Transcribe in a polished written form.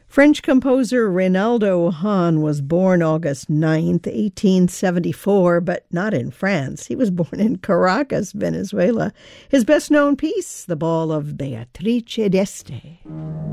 French composer Reynaldo Hahn was born August 9th, 1874, but not in France. He was born in Caracas, Venezuela. His best-known piece, The Ball of Beatrice d'Este.